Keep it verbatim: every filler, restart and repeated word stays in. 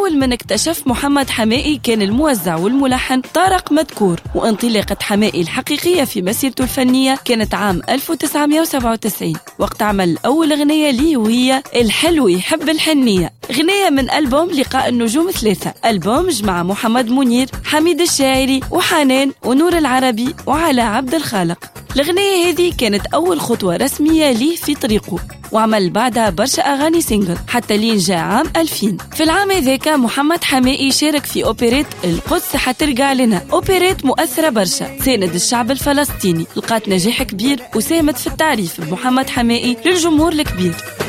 أول من اكتشف محمد حمائي كان الموزع والملحن طارق مدكور. وانطلاقة حمائي الحقيقية في مسيرته الفنية كانت عام ألف وتسعمائة وسبعة وتسعين وقت عمل أول أغنية ليه وهي الحلو يحب الحنية، غنية من ألبوم لقاء النجوم ثلاثة، ألبوم جمع محمد منير، حميد الشاعري وحنان ونور العربي وعلاء عبد الخالق. الأغنية هذه كانت أول خطوة رسمية ليه في طريقه، وعمل بعدها برشا أغاني سينجل حتى لين جاء عام ألفين. في العام ذاك محمد حمائي شارك في أوبريت القدس حترجع لنا، أوبريت مؤثرة برشا ساند الشعب الفلسطيني، لقات نجاح كبير وساهمت في التعريف بمحمد حمائي للجمهور الكبير.